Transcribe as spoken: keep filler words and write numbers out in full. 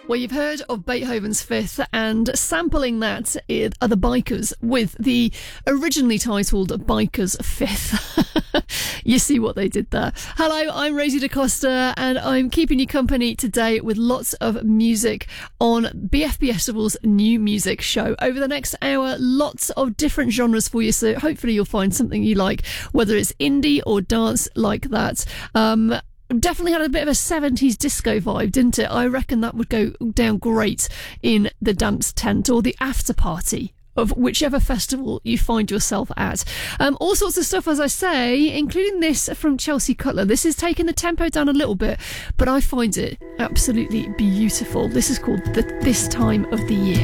Well, you've heard of Beethoven's Fifth, and sampling that are the Bikers with the originally titled Bikers Fifth. You see what they did there. Hello, I'm Rosie DaCosta, and I'm keeping you company today with lots of music on B F B Festival's new music show. Over the next hour, lots of different genres for you, so hopefully you'll find something you like, whether it's indie or dance like that. Um... Definitely had a bit of a seventies disco vibe, didn't it? I reckon that would go down great in the dance tent or the after party of whichever festival you find yourself at. Um, all sorts of stuff, as I say, including this from Chelsea Cutler. This is taking the tempo down a little bit, but I find it absolutely beautiful. This is called the This Time of the Year.